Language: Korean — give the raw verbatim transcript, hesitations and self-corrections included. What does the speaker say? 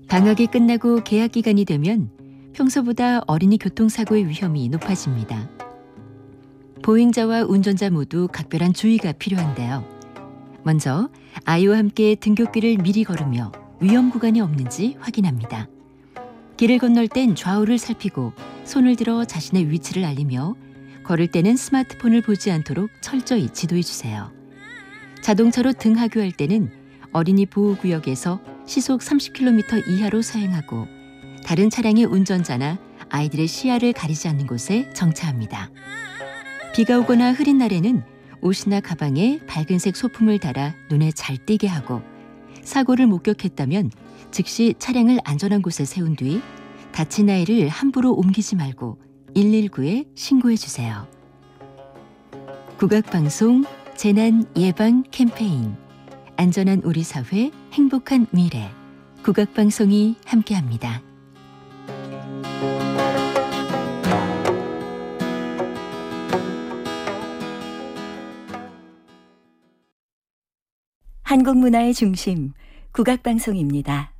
방학이 끝나고 개학 기간이 되면 평소보다 어린이 교통사고의 위험이 높아집니다. 보행자와 운전자 모두 각별한 주의가 필요한데요. 먼저 아이와 함께 등굣길을 미리 걸으며 위험 구간이 없는지 확인합니다. 길을 건널 땐 좌우를 살피고 손을 들어 자신의 위치를 알리며 걸을 때는 스마트폰을 보지 않도록 철저히 지도해 주세요. 자동차로 등하교할 때는 어린이 보호구역에서 시속 삼십 킬로미터 이하로 서행하고 다른 차량의 운전자나 아이들의 시야를 가리지 않는 곳에 정차합니다. 비가 오거나 흐린 날에는 옷이나 가방에 밝은색 소품을 달아 눈에 잘 띄게 하고 사고를 목격했다면 즉시 차량을 안전한 곳에 세운 뒤 다친 아이를 함부로 옮기지 말고 일일구에 신고해 주세요. 국악방송 재난 예방 캠페인 안전한 우리 사회 행복한 미래 국악방송이 함께합니다. 한국 문화의 중심 국악방송입니다.